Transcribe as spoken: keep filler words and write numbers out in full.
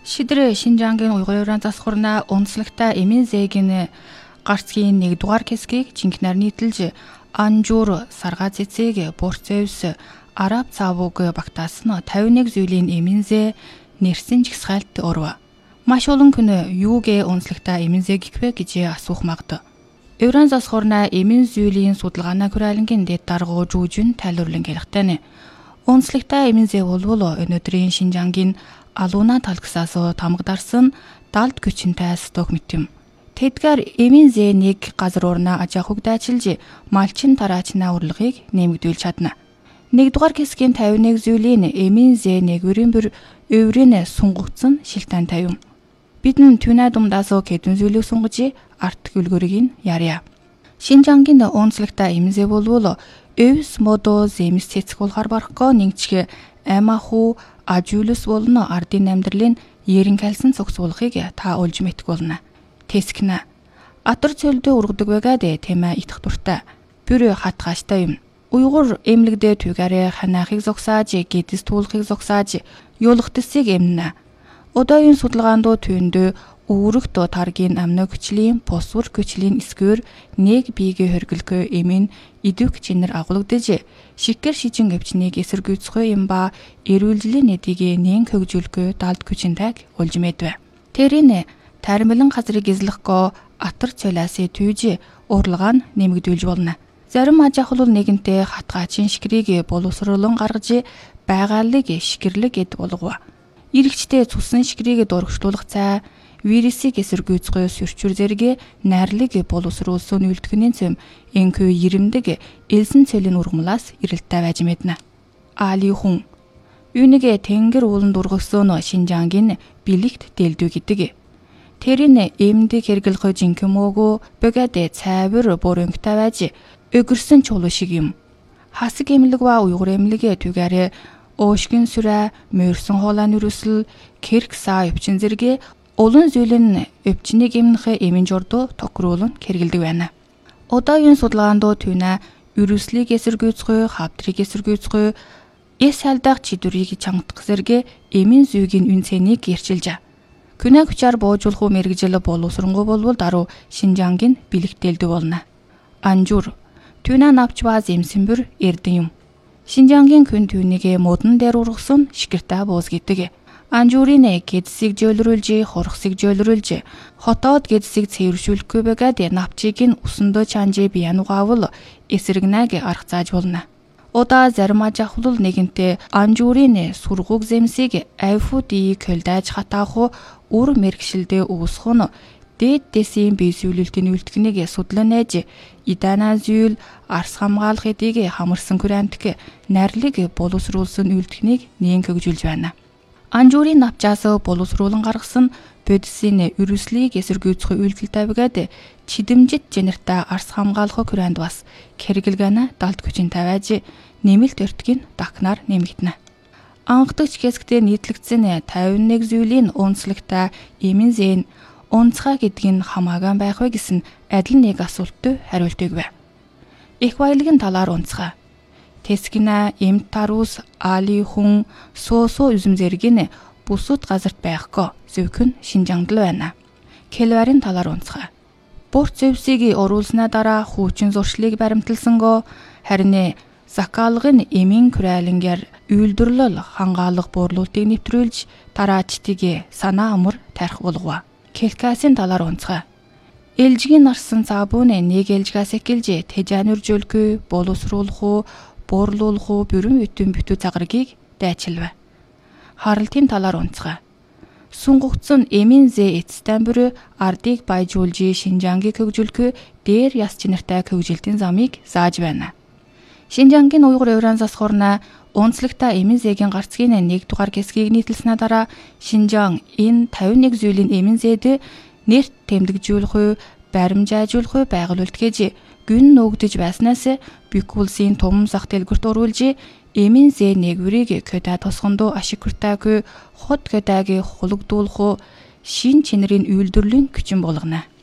Шидрэ Шинжаангийн уйгурын засхурна онцлогтой эмийн зээгийн гарцгийн нэгдүгээр хэсгийг жинхнээр нийтэлж Анжуур, Саргаа цэцэг, Борцевс, Араб цаавууг багтаасан тавьж нэг зүйлийн эмийн зээ нэрсэн жигсгайлт орва. Маш олон хүн юугээ онцлогтой эмийн зээ гихвэ гэж асуух магад. Евран засхурна эмийн зүйлийн судалгааны хүрээлэнгийн дэд даргуу жүүжин тайлбарлан хэлэхтэй. Онцлогтой эмийн зээ болвол өнөөдрийн Шинжаангийн алууна талгсаас тамгадарсан далд күчинтэй сток мэтим. Тэдгээр эмийн зээ нэг газар урна ажаахуг дайчилж малчин тараачна урлагийг нэмэгдүүлж чадна. Нэгдүгээр хэсгийн тавьж нэг зүйлийн эмийн зээ нэгвэрийн бүр өврийн сунгагдсан шилтэн тавим. Бидэн түнэ думдаас хэдэн зүйлийг сунгаж арт гүлгөрийг ярья. Шинжаангийн онцлогтой эмийн зээ болвол өвс модо зэмс цэцэг болохоор барахгүй нэгчгэ амаху ажуулс болно ардын амьдралын ерэн калсан цогцуулахыг та олж мэдэх болно. Тэскнэ. Атар цөлдөө ургадаг байгаад тэмээ идэх дуртай. Бүр хатгааштай юм. Уйгур эмлэгдээ түгээрээ ханаахыг зогсааж, гэдэс туулахыг зогсааж, юулахтсыг эмнэ. Одоогийн судалгаанд түүндээ өөрөгт таргийн амны хүчлийн, босвор хүчлийн эсгээр нэг биегээ хөргөлгөө эмийн идэвх чинэр агуулгадж, шикэр шижин өвчнийг эсэргүүцэх юм ба эрүүлжлийн нэдийг нэн хөгжүүлэхөө далд хүчинтэйг олж мэдвэ. Тэрийн таримлан газрыг эзлэхгүй атар цолиасыг түйж урлагаа нь нэмэгдүүлж болно. Зарим аж ахуй нэгэнтээ хатгаачин шикрийг боловсруулан гаргаж байгаалыг шикэрлэг эд болгов. Иргэчтэй цусан шикрийг дурагчлуулах цай вирусыг эсэргүүцэх сөрчүр зэрэг найрлыг боловсруулсан үйлдэгний цэм энхүү ирэмдэг элсэн цэлийн ургамлаас ирэлттэй байж мэднэ. Али хүн үүнийгээ тэнгэр уулан дургасан Шинжаангийн бэлэгт дэлдүү гэдэг. Тэрийн эмдэг хэрэглэх жинхэнэ мөөгөө бөгөөд цайвар борөнгөтэй байж өгөрсөн чулуу шиг юм. Хасаг эмнэлэг ба уйгур эмнэлэг түгээрээ оошгин сүрэ, мөрсөн хоолойн өрөсөл, кэрк саа өвчин зэрэг олон зүйлэн өвчнийг эмнэх эмийн журдуу тохируулан хэрэгэлдэг байна. Одоогийн судалгаанд түүнэ өрөслийг эсэргүүцэх, хавдрыг эсэргүүцэх, эс халдаах чидүрийг чангадах зэрэг эмийн зүйгийн үн цэнийг ярьчилж. Күнэ хүчээр боожуулах мэрэгжил боловсронгуй болвол даруй Шинжаангийн бэлэгтэлдэг болно. Анжуур түүнэ навч ба зэмсэмбэр эрдэн юм. Шинжаангийн хүн түүнийг модон дээр ургасан шикэртэй бууз гэдэг. Анжуурын гэдсийг жөөлрүүлж, хурхсыг жөөлрүүлж, хотоод гэдсийг цэвэршүүлэхгүй байгаад навчийг нь усандөө чанжи биянугаавал эсрэгнэг арга зааж болно. Удаа зарим аж ахуй нэгэнтээ анжуурын сургууг зэмсийг айфуди көлдэж хатаах үр мэрэгшилдээ үүсэх нь дээд дэсийн бие сүлэлтийн үйлдэгнийг судлан нээж идана зүүл арс хамгаалах эдийг хамарсан күрэнтг найрлыг боловсруулсан үйлдэгнийг нэн хөгжүүлж байна. Анжуурын навчаас боловсруулан гаргасан бодисын өрөслийг эсэргүүцэх үйлдэлтэй байгаад чидэмжит жинэртэй арс хамгаалах күрэнд бас хэрэгэлгэнэ далд хүчинтэй байж нэмэлт өртгийг дахнаар нэмэгдэнэ. Анхдагч хэсэгтээ нийтлэгдсэн тавьж нэг зүйлийн онцлогтой эмийн зээ нь онцгой гэдэг нь хамаагаан байх вэ гэсэн адил нэг асуултад хариултыг бай. Их баялагын талаар онцгой. Тэскинэ, эмт тарус, али хүн, соосо үзм зэрэг нь бусад газарт байхгүй зөвхөн Шинжаангд л байна. Келварын талаар онцгой. Борцевсийг оруулснаа дараа хүүчин зуршлыг баримталсанго харин закалгын эмийн хүрээлэнгээр үйлдвэрлэл хангаалах буурлуултыг нэвтрүүлж тараачдыг санаа амар тарих болгов. Келкасын талаар онцгой. Элжгийн нарсан цаабун нэг элжгээс эхэлж тэжаанүржүүлэхгүй боловсруулах, буурлуулах, бүрэн бүтэн бүтүү цагрыг дайчилв. Харалтын талаар онцгой. Сунгагдсан эмийн зээ эцэстэн бүр ардыг баяжуулж Шинжаангийг хөгжүүлэх дээр яс чинартай хөгжилтийн замыг зааж байна. Шинжаангийн уйгур евран засхурна онцлогтой эмийн зээгийн гарцгийн нэгдүгээр хэсгийг нийтэлснээр дараа Шинжаан энэ тавьж нэг зүйлийн эмийн зээд нэрт тэмдэгжүүлэх, баримжаажуулах байгуулалт гэж гүн нөгдөж байснаас Бюкулсын том зах дэлгүрт оруулж эмийн зээ нэгвэрийг көдө тосгондоо ашигтайг хот көдөг хулгдуулах шин чинэрийн үйлдвэрлэлийн хүчин болгоно.